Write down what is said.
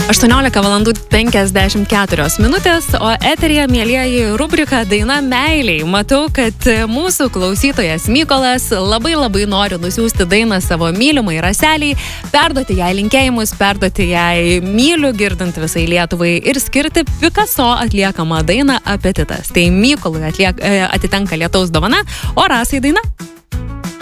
18:54, o eteryje, mielieji, rubrika Daina meiliai. Matau, kad mūsų klausytojas Mykolas labai nori nusiųsti dainą savo mylimai Raseliai, perduoti jai linkėjimus, perduoti jai myliu girdint visai Lietuvai ir skirti Picasso atliekamą dainą Apetitas. Tai Mykolui atitenka lietaus dovana, o Rasai daina.